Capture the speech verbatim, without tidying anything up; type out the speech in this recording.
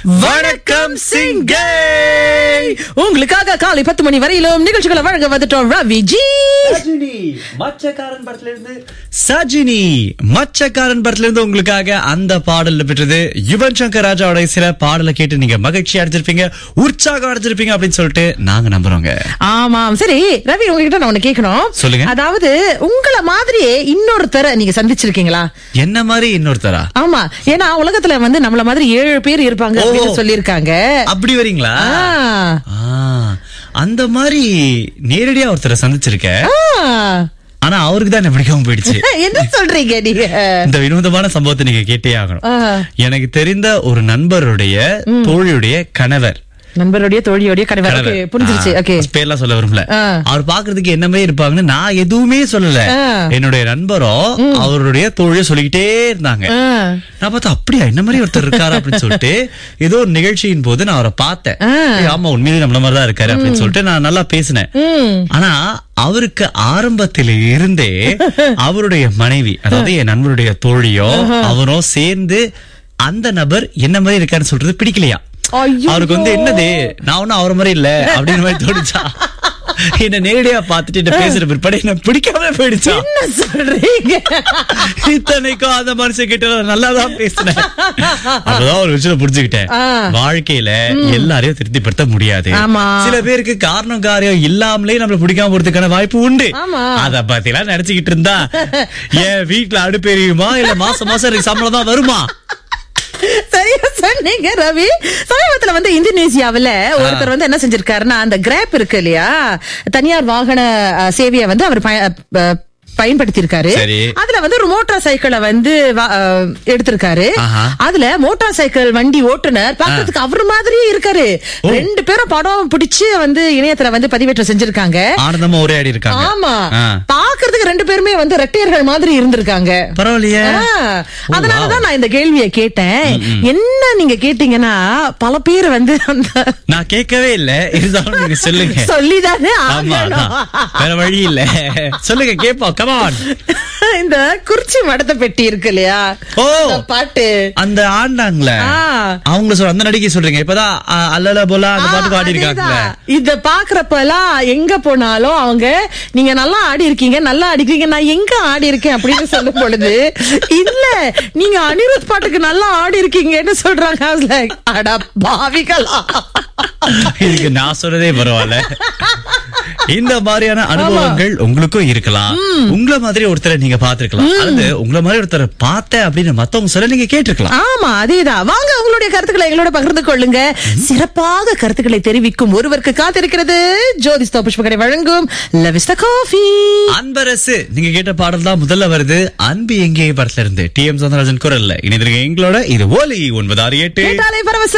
வணக்கம் சிங்கை. உங்களுக்காக காலை பத்து மணி வரையிலும் நிகழ்ச்சிகளை வழங்க வந்துட்டோம். ரவி ஜி சஜினி மச்சக்காரன் படத்துல இருந்து சஜினி மச்சக்காரன் படத்துல இருந்து உங்களுக்காக அந்த பாடல் பெற்றது. யுவன் சங்கர் ராஜாவோட சில பாடலை கேட்டு நீங்க மகிழ்ச்சி அடைஞ்சிருப்பீங்க, உற்சாகம் அடைஞ்சிருப்பீங்க அப்படின்னு சொல்லிட்டு நாங்க நம்புறோங்க. ஆமாம். சரி ரவி, உங்ககிட்ட நான் ஒண்ணு கேட்கணும். சொல்லுங்க. அதாவது உங்களை மாதிரியே இன்னொருத்தர நீங்க சந்திச்சிருக்கீங்களா? என்ன மாதிரி இன்னொருத்தரா? ஆமா, ஏன்னா உலகத்துல வந்து நம்மள மாதிரி ஏழு பேர் இருப்பாங்க அப்படின்னு சொல்லிருக்காங்க. அப்படி வரீங்களா? அந்த மாதிரி நேரடியா ஒருத்தரை சந்திச்சிருக்க. ஆனா அவருக்கு தான் என்ன பிடிக்காம போயிடுச்சு. என்ன சொல்றீங்க நீங்க? இந்த வினோதமான சம்பவத்தை நீங்க கேட்டே ஆகணும். எனக்கு தெரிந்த ஒரு நண்பருடைய தோழியுடைய கணவர், நண்பருடைய தோழியோடைய கணவர். புரிஞ்சிருச்சு. ஓகே, பேர்லாம் சொல்ல விரும்பல. அவர் பாக்குறதுக்கு என்ன மாதிரி இருப்பாங்கன்னு நான் எதுவுமே சொல்லல. என்னுடைய நண்பரும் அவருடைய தோழிய சொல்லிக்கிட்டே இருந்தாங்க. நான் பார்த்தா அப்படியா என்ன மாதிரி ஒருத்தர் இருக்காரு அப்படின்னு சொல்லிட்டு ஏதோ ஒரு நிகழ்ச்சியின் போது நான் அவரை பார்த்தேன். ஆமா, உண்மையிலே நம்மள மாதிரிதான் இருக்காரு அப்படின்னு சொல்லிட்டு நான் நல்லா பேசினேன். ஆனா அவருக்கு ஆரம்பத்தில இருந்தே அவருடைய மனைவி, அதாவது என் நண்பருடைய தோழியோ அவரும் சேர்ந்து அந்த நபர் என்ன மாதிரி இருக்காருன்னு சொல்றது பிடிக்கலையா. அவருக்கு வந்து என்னது, நான் ஒன்னும் அவர மாதிரி இல்ல அப்படின்னு மாதிரி தோணுச்சா. என்ன நேரடியா பாத்துட்டு என்ன பேசுற பிற்பாடு என்ன பிடிக்காம போயிடுச்சா. என்ன சொல்றீங்க? இத்தனைக்கும் அந்த மனுஷன் கிட்ட நல்லாதான் பேசினேன். அப்பதான் ஒரு விஷயம் புரிஞ்சுக்கிட்டேன். வாழ்க்கையில எல்லாரையும் திருப்திப்படுத்த முடியாது. சில பேருக்கு காரணம் காரியம் இல்லாமலே நம்மள பிடிக்காம போறதுக்கான வாய்ப்பு உண்டு. அத பத்தி எல்லாம் நினைச்சுக்கிட்டு இருந்தா என் வீட்டுல அடுப்பெரியுமா இல்ல மாசம் மாசம் எனக்கு சம்பளம் தான் வருமா? சரியா சொன்னீங்க ரவி. சமீபத்துல வந்து இந்தோனேசியாவில ஒருத்தர் வந்து என்ன செஞ்சிருக்காருன்னா, அந்த கிராப் இருக்கு இல்லையா, தனியார் வாகன சேவையை வந்து அவர் பயன்படுத்தி இருக்காரு. அதுல வந்து ஒரு மோட்டார் சைக்கிளை வந்து எடுத்திருக்காரு. அதுல மோட்டார் சைக்கிள் வண்டி ஓட்டுநர் பாக்கிறதுக்கு அவர் மாதிரியே இருக்காரு. ரெண்டு பேரும் படம் பிடிச்சு வந்து இணையத்துல வந்து பதிவேற்றம் செஞ்சிருக்காங்க. ஆனந்தமா உரையாடி இருக்காங்க. ஆமா, பாக்குறதுக்கு ரெண்டு பேருமே வந்து ரெட்டையர்கள் மாதிரி இருந்திருக்காங்க. பரவாயில்லையே. அதனாலதான் நான் இந்த கேள்வியை கேட்டேன். என்ன நீங்க கேட்டீங்கன்னா பல பேர் வந்து அந்த நான் கேட்கவே இல்ல, இருந்தாலும் நீங்க சொல்லுங்க. சொல்லிதானே வேற வழி இல்ல, சொல்லுங்க கேப்போம். இந்த குறிச்சி மடத்த பெட்டி இருக்கு இல்லையா, பாட்டு அந்த ஆண்டாங்களே அவங்க சொல்ற அந்த நடிகை சொல்றீங்க. இப்பதான் அல்லல போல அந்த பாட்டு ஆடி இருக்காங்க. இத பாக்குறப்ப எல்லாம் எங்க போனாலும் அவங்க நீங்க நல்லா ஆடி இருக்கீங்க, நல்லா ஆடிக்கிறீங்க, நான் எங்க ஆடி இருக்கேன் அப்படின்னு சொல்லும் பொழுது இல்ல நீங்க அனிருத் பாட்டுக்கு நல்லா ஆடி இருக்கீங்கன்னு சொல்றாங்க. அட பாவிகளா, இதுக்கு நான் சொல்றதே பரவாயில்ல. இந்த மாதிரியான அனுபவங்கள் உங்களுக்கும் இருக்கலாம். உங்களை மாதிரி ஒருத்தரை நீங்க பாத்துருக்கலாம், அல்லது உங்களை மாதிரி ஒருத்தரை பார்த்தேன் அப்படின்னு மத்தவங்க சொல்ல நீங்க கேட்டிருக்கலாம். ஆமா, அதேதான். வாங்க உங்களுடைய கருத்துக்களை எங்களோட பகிர்ந்து கொள்ளுங்க. சிறப்பாக கருத்துக்களை தெரிவிக்கும் ஒருவருக்கு காத்திருக்கிறது ஜோதிஸ்தா புஷ்பகரை வழங்கும் லவிஸ்டா காஃபி. அன்பரசு நீங்க கேட்ட பாடல் தான் முதல்ல வருது. அன்பு எங்கே படத்துல இருந்து டி எம் சௌந்தரராஜன் குரல்ல இணைந்திருக்க எங்களோட. இது ஓலி ஒன்பது ஆறு எட்டு.